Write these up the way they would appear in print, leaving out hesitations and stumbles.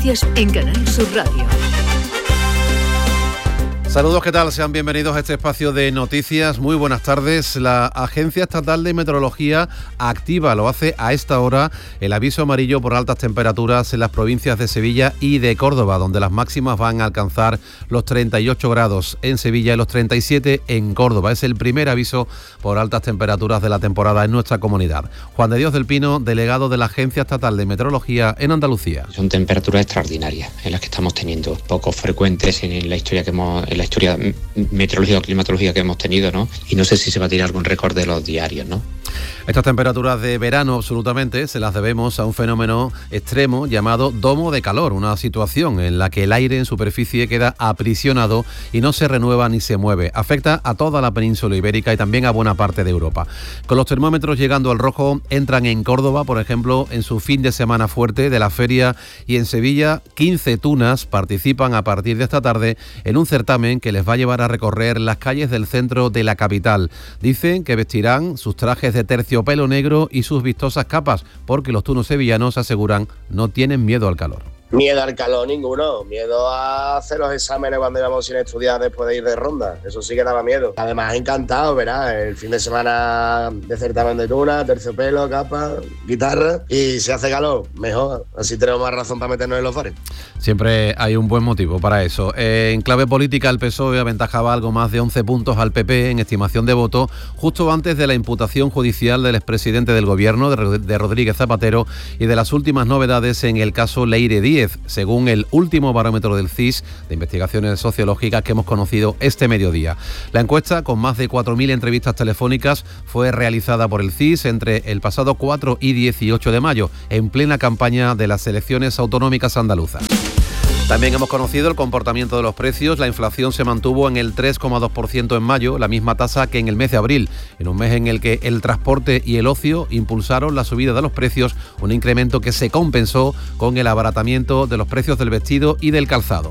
noticias en Canal Sur Radio. Saludos, ¿qué tal? Sean bienvenidos a este espacio de noticias. Muy buenas tardes. La Agencia Estatal de Meteorología activa, lo hace a esta hora, el aviso amarillo por altas temperaturas en las provincias de Sevilla y de Córdoba, donde las máximas van a alcanzar los 38 grados en Sevilla y los 37 en Córdoba. Es el primer aviso por altas temperaturas de la temporada en nuestra comunidad. Juan de Dios del Pino, delegado de la Agencia Estatal de Meteorología en Andalucía. Son temperaturas extraordinarias en las que estamos teniendo, poco frecuentes en la historia meteorológica o climatológica que hemos tenido, ¿no? Y no sé si se va a tirar algún récord de los diarios, ¿no? Estas temperaturas de verano absolutamente se las debemos a un fenómeno extremo llamado domo de calor, una situación en la que el aire en superficie queda aprisionado y no se renueva ni se mueve. Afecta a toda la península ibérica y también a buena parte de Europa. Con los termómetros llegando al rojo, entran en Córdoba, por ejemplo, en su fin de semana fuerte de la feria, y en Sevilla 15 tunas participan a partir de esta tarde en un certamen que les va a llevar a recorrer las calles del centro de la capital. Dicen que vestirán sus trajes de terciopelo negro y sus vistosas capas, porque los tunos sevillanos aseguran no tienen miedo al calor. Miedo al calor ninguno, miedo a hacer los exámenes cuando íbamos sin estudiar después de ir de ronda, eso sí que daba miedo. Además encantado, verás, el fin de semana de certamen de tuna, terciopelo, capa, guitarra, y si hace calor, mejor, así tenemos más razón para meternos en los bares. Siempre hay un buen motivo para eso. En clave política, el PSOE aventajaba algo más de 11 puntos al PP en estimación de voto, justo antes de la imputación judicial del expresidente del gobierno, de Rodríguez Zapatero, y de las últimas novedades en el caso Leire Díez, según el último barómetro del CIS de investigaciones sociológicas que hemos conocido este mediodía. La encuesta, con más de 4.000 entrevistas telefónicas, fue realizada por el CIS entre el pasado 4 y 18 de mayo, en plena campaña de las elecciones autonómicas andaluzas. También hemos conocido el comportamiento de los precios. La inflación se mantuvo en el 3,2% en mayo, la misma tasa que en el mes de abril, en un mes en el que el transporte y el ocio impulsaron la subida de los precios, un incremento que se compensó con el abaratamiento de los precios del vestido y del calzado.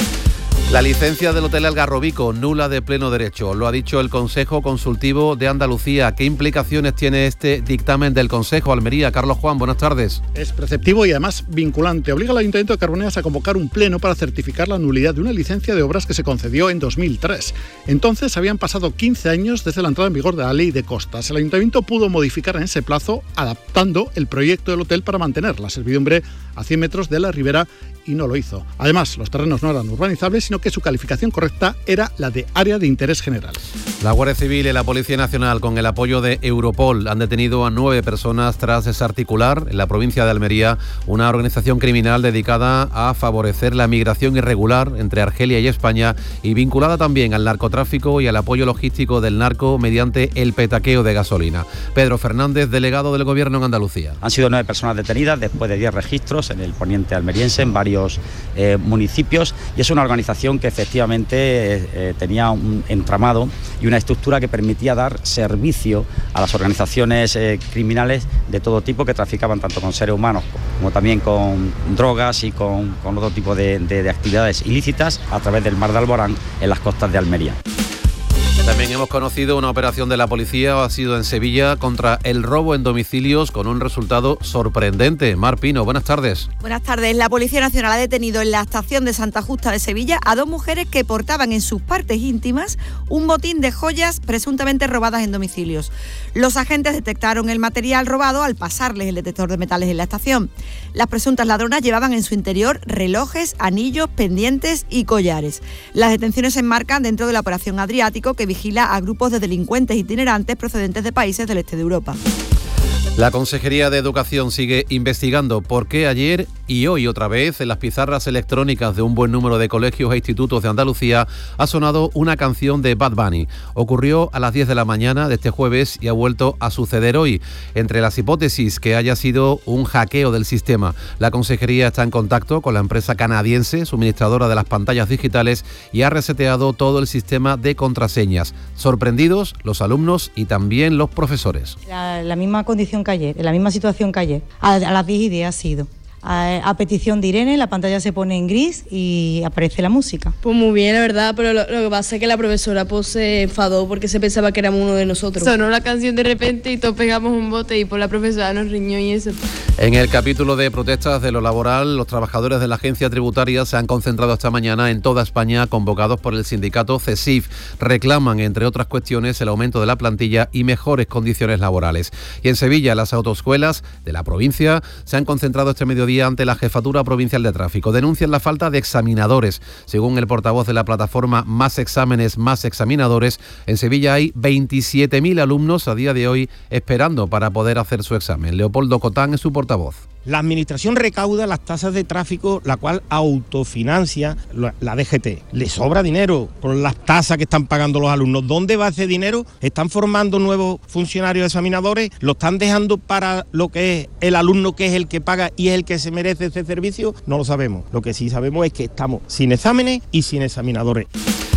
La licencia del Hotel Algarrobico, nula de pleno derecho, lo ha dicho el Consejo Consultivo de Andalucía. ¿Qué implicaciones tiene este dictamen del Consejo? Almería, Carlos Juan, buenas tardes. Es preceptivo y además vinculante. Obliga al Ayuntamiento de Carboneras a convocar un pleno para certificar la nulidad de una licencia de obras que se concedió en 2003. Entonces habían pasado 15 años desde la entrada en vigor de la Ley de Costas. El Ayuntamiento pudo modificar en ese plazo, adaptando el proyecto del hotel para mantener la servidumbre a 100 metros de la ribera, y no lo hizo. Además, los terrenos no eran urbanizables, sino que su calificación correcta era la de área de interés general. La Guardia Civil y la Policía Nacional, con el apoyo de Europol, han detenido a 9 personas tras desarticular en la provincia de Almería una organización criminal dedicada a favorecer la migración irregular entre Argelia y España, y vinculada también al narcotráfico y al apoyo logístico del narco mediante el petaqueo de gasolina. Pedro Fernández, delegado del Gobierno en Andalucía. Han sido 9 personas detenidas después de 10 registros en el poniente almeriense, en varios municipios, y es una organización que efectivamente tenía un entramado y una estructura que permitía dar servicio a las organizaciones criminales de todo tipo que traficaban tanto con seres humanos como también con drogas y con otro tipo de actividades ilícitas a través del Mar de Alborán en las costas de Almería. También hemos conocido una operación de la policía, ha sido en Sevilla, contra el robo en domicilios, con un resultado sorprendente. Mar Pino, buenas tardes. Buenas tardes. La Policía Nacional ha detenido en la estación de Santa Justa de Sevilla a 2 mujeres que portaban en sus partes íntimas un botín de joyas presuntamente robadas en domicilios. Los agentes detectaron el material robado al pasarles el detector de metales en la estación. Las presuntas ladronas llevaban en su interior relojes, anillos, pendientes y collares. Las detenciones se enmarcan dentro de la Operación Adriático, que vigila a grupos de delincuentes itinerantes procedentes de países del este de Europa. La Consejería de Educación sigue investigando por qué ayer y hoy otra vez en las pizarras electrónicas de un buen número de colegios e institutos de Andalucía ha sonado una canción de Bad Bunny. Ocurrió a las 10 de la mañana de este jueves y ha vuelto a suceder hoy. Entre las hipótesis, que haya sido un hackeo del sistema. La Consejería está en contacto con la empresa canadiense suministradora de las pantallas digitales y ha reseteado todo el sistema de contraseñas. Sorprendidos los alumnos y también los profesores. La misma condición que ayer, en la misma situación que ayer, a las 10:10 ha sido. A petición de Irene, la pantalla se pone en gris y aparece la música. Pues muy bien, la verdad, pero lo que pasa es que la profesora pues se enfadó porque se pensaba que éramos uno de nosotros. Sonó la canción de repente y todos pegamos un bote y pues la profesora nos riñó y eso. En el capítulo de protestas de lo laboral, los trabajadores de la agencia tributaria se han concentrado esta mañana en toda España, convocados por el sindicato CESIF. Reclaman, entre otras cuestiones, el aumento de la plantilla y mejores condiciones laborales. Y en Sevilla, las autoescuelas de la provincia se han concentrado este mediodía ante la Jefatura Provincial de Tráfico. Denuncian la falta de examinadores. Según el portavoz de la plataforma Más Exámenes, Más Examinadores, en Sevilla hay 27.000 alumnos a día de hoy esperando para poder hacer su examen. Leopoldo Cotán es su portavoz. La Administración recauda las tasas de tráfico, la cual autofinancia la DGT. Le sobra dinero por las tasas que están pagando los alumnos. ¿Dónde va ese dinero? ¿Están formando nuevos funcionarios examinadores? ¿Lo están dejando para lo que es el alumno, que es el que paga y es el que se merece ese servicio? No lo sabemos. Lo que sí sabemos es que estamos sin exámenes y sin examinadores.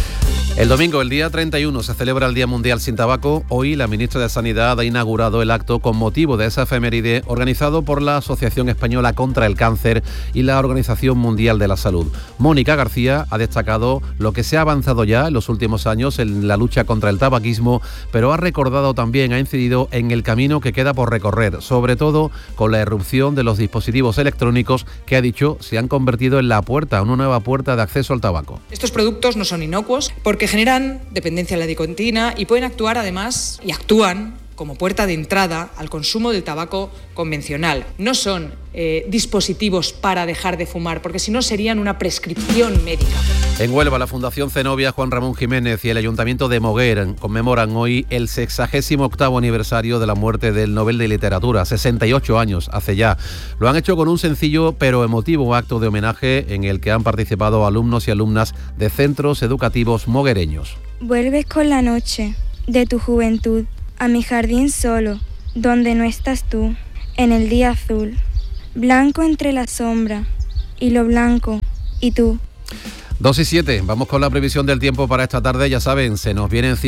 El domingo, el día 31, se celebra el Día Mundial sin Tabaco. Hoy la ministra de Sanidad ha inaugurado el acto con motivo de esa efeméride organizado por la Asociación Española contra el Cáncer y la Organización Mundial de la Salud. Mónica García ha destacado lo que se ha avanzado ya en los últimos años en la lucha contra el tabaquismo, pero ha recordado también, ha incidido en el camino que queda por recorrer, sobre todo con la irrupción de los dispositivos electrónicos que, ha dicho, se han convertido en una nueva puerta de acceso al tabaco. Estos productos no son inocuos porque generan dependencia a la nicotina y pueden actuar además, y actúan como puerta de entrada al consumo del tabaco convencional. No son dispositivos para dejar de fumar, porque si no serían una prescripción médica. En Huelva, la Fundación Zenobia, Juan Ramón Jiménez y el Ayuntamiento de Moguer conmemoran hoy el 68º aniversario de la muerte del Nobel de Literatura, 68 años hace ya. Lo han hecho con un sencillo pero emotivo acto de homenaje en el que han participado alumnos y alumnas de centros educativos moguereños. Vuelves con la noche de tu juventud a mi jardín solo, donde no estás tú, en el día azul, blanco entre la sombra y lo blanco y tú. 2:07, vamos con la previsión del tiempo para esta tarde. Ya saben, se nos vienen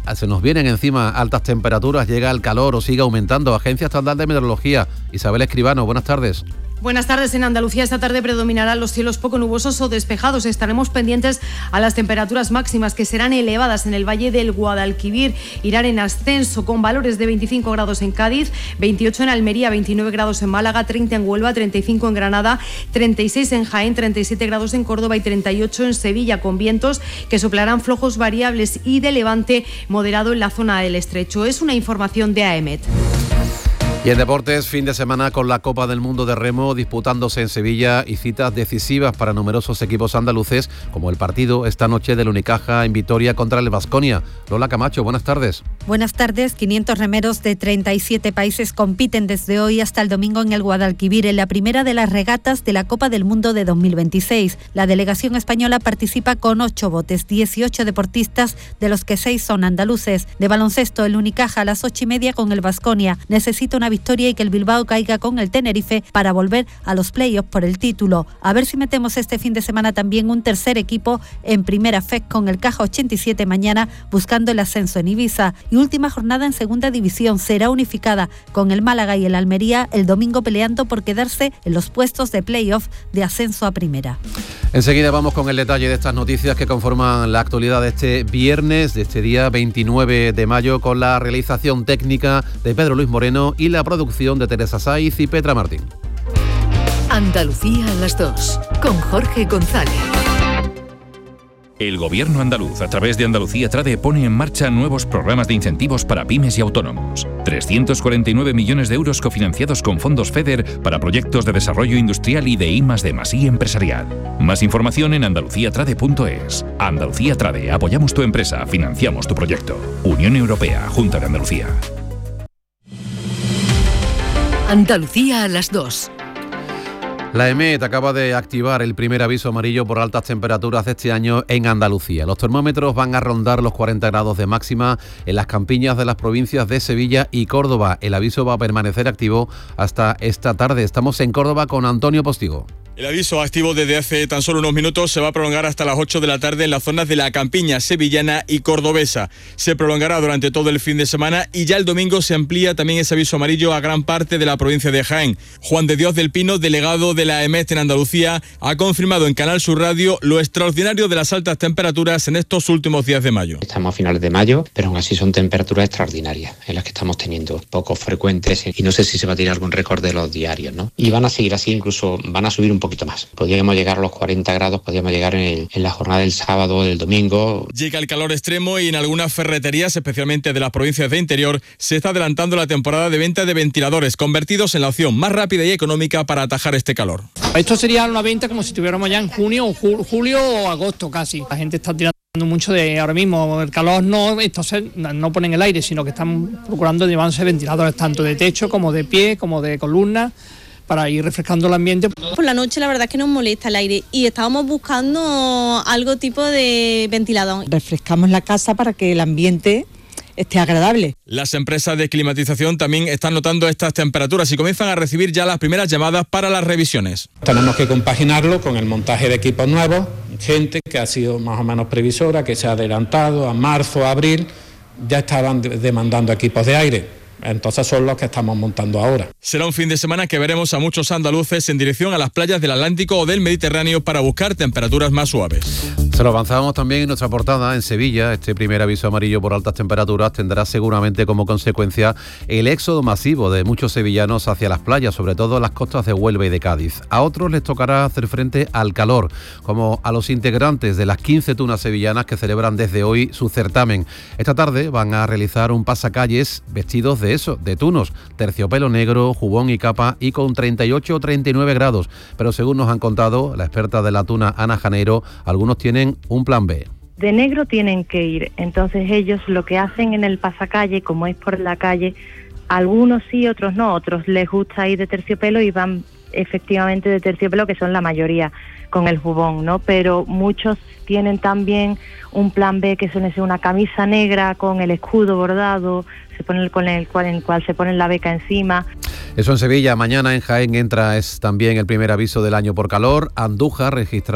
encima altas temperaturas, llega el calor o sigue aumentando. Agencia Estatal de Meteorología, Isabel Escribano, buenas tardes. Buenas tardes. En Andalucía esta tarde predominarán los cielos poco nubosos o despejados. Estaremos pendientes a las temperaturas máximas, que serán elevadas en el Valle del Guadalquivir. Irán en ascenso con valores de 25 grados en Cádiz, 28 en Almería, 29 grados en Málaga, 30 en Huelva, 35 en Granada, 36 en Jaén, 37 grados en Córdoba y 38 en Sevilla, con vientos que soplarán flojos variables y de levante moderado en la zona del Estrecho. Es una información de AEMET. Y en deportes, fin de semana con la Copa del Mundo de Remo disputándose en Sevilla y citas decisivas para numerosos equipos andaluces, como el partido esta noche del Unicaja en Vitoria contra el Baskonia. Lola Camacho, buenas tardes. Buenas tardes. 500 remeros de 37 países compiten desde hoy hasta el domingo en el Guadalquivir, en la primera de las regatas de la Copa del Mundo de 2026. La delegación española participa con 8 botes, 18 deportistas, de los que 6 son andaluces. De baloncesto, el Unicaja a las 8:30 con el Baskonia. Necesita una victoria y que el Bilbao caiga con el Tenerife para volver a los playoffs por el título. A ver si metemos este fin de semana también un tercer equipo en Primera FEC con el Caja 87 mañana buscando el ascenso en Ibiza. Y última jornada en Segunda División será unificada con el Málaga y el Almería el domingo peleando por quedarse en los puestos de playoff de ascenso a Primera. Enseguida vamos con el detalle de estas noticias que conforman la actualidad de este viernes, de este día 29 de mayo, con la realización técnica de Pedro Luis Moreno y la producción de Teresa Saiz y Petra Martín. Andalucía a las 2, con Jorge González. El Gobierno andaluz, a través de Andalucía Trade, pone en marcha nuevos programas de incentivos para pymes y autónomos. 349 millones de euros cofinanciados con fondos FEDER para proyectos de desarrollo industrial y de I+D+I empresarial. Más información en andaluciatrade.es. Andalucía Trade, apoyamos tu empresa, financiamos tu proyecto. Unión Europea, Junta de Andalucía. Andalucía a las 2. La EMET acaba de activar el primer aviso amarillo por altas temperaturas de este año en Andalucía. Los termómetros van a rondar los 40 grados de máxima en las campiñas de las provincias de Sevilla y Córdoba. El aviso va a permanecer activo hasta esta tarde. Estamos en Córdoba con Antonio Postigo. El aviso activo desde hace tan solo unos minutos se va a prolongar hasta las 8 de la tarde en las zonas de la campiña sevillana y cordobesa. Se prolongará durante todo el fin de semana y ya el domingo se amplía también ese aviso amarillo a gran parte de la provincia de Jaén. Juan de Dios del Pino, delegado de la EMET en Andalucía, ha confirmado en Canal Sur Radio lo extraordinario de las altas temperaturas en estos últimos días de mayo. Estamos a finales de mayo, pero aún así son temperaturas extraordinarias en las que estamos teniendo, poco frecuentes, y no sé si se va a tirar algún récord de los diarios, ¿no? Y van a seguir así, incluso van a subir un poquito más. Podríamos llegar a los 40 grados, podríamos llegar en la jornada del sábado o del domingo. Llega el calor extremo y en algunas ferreterías, especialmente de las provincias de interior, se está adelantando la temporada de venta de ventiladores, convertidos en la opción más rápida y económica para atajar este calor. Esto sería una venta como si estuviéramos ya en junio o julio o agosto casi. La gente está tirando mucho de ahora mismo el calor, no, entonces no ponen el aire, sino que están procurando llevarse ventiladores tanto de techo como de pie, como de columna, para ir refrescando el ambiente. Por la noche la verdad es que nos molesta el aire y estábamos buscando algo tipo de ventilador. Refrescamos la casa para que el ambiente esté agradable. Las empresas de climatización también están notando estas temperaturas y comienzan a recibir ya las primeras llamadas para las revisiones. Tenemos que compaginarlo con el montaje de equipos nuevos, gente que ha sido más o menos previsora, que se ha adelantado a marzo, abril, ya estaban demandando equipos de aire. Entonces son los que estamos montando ahora. Será un fin de semana que veremos a muchos andaluces en dirección a las playas del Atlántico o del Mediterráneo para buscar temperaturas más suaves. Se lo avanzábamos también en nuestra portada. En Sevilla, este primer aviso amarillo por altas temperaturas tendrá seguramente como consecuencia el éxodo masivo de muchos sevillanos hacia las playas, sobre todo las costas de Huelva y de Cádiz. A otros les tocará hacer frente al calor, como a los integrantes de las 15 tunas sevillanas que celebran desde hoy su certamen. Esta tarde van a realizar un pasacalles vestidos de tunos, terciopelo negro, jubón y capa y con 38 o 39 grados. Pero según nos han contado la experta de la tuna Ana Janeiro, algunos tienen un plan B. De negro tienen que ir, entonces ellos lo que hacen en el pasacalle, como es por la calle, algunos sí, otros no, otros les gusta ir de terciopelo y van efectivamente de terciopelo, que son la mayoría, con el jubón, ¿no? Pero muchos tienen también un plan B, que suele ser una camisa negra con el escudo bordado, en el cual se pone la beca encima. Eso en Sevilla. Mañana en Jaén entra también el primer aviso del año por calor. Andújar registra